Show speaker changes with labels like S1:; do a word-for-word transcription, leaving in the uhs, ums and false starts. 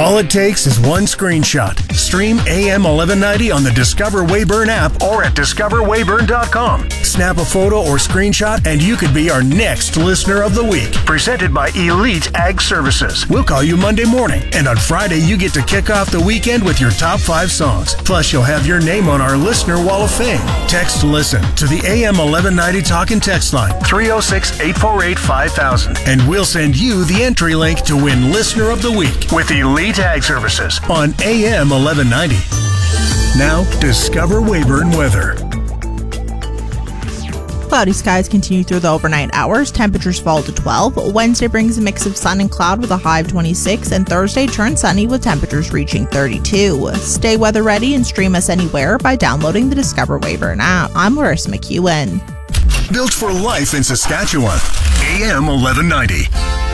S1: All it takes is one screenshot. Stream A M eleven ninety on the Discover Weyburn app or at discover weyburn dot com. Snap a photo or screenshot and you could be our next Listener of the Week. Presented by Elite Ag Services. We'll call you Monday morning, and on Friday you get to kick off the weekend with your top five songs. Plus, you'll have your name on our Listener Wall of Fame. Text LISTEN to the A M eleven ninety Talk and Text line three oh six, eight four eight, five thousand, and we'll send you the entry link to win Listener of the Week with Elite Ag Services on A M eleven ninety. Now, Discover Weyburn weather.
S2: Cloudy skies continue through the overnight hours. Temperatures fall to twelve. Wednesday brings a mix of sun and cloud with a high of twenty-six, and Thursday turns sunny with temperatures reaching thirty-two. Stay weather ready and stream us anywhere by downloading the Discover Weyburn app. I'm Larissa McEwen.
S1: Built for life in Saskatchewan. A M eleven ninety.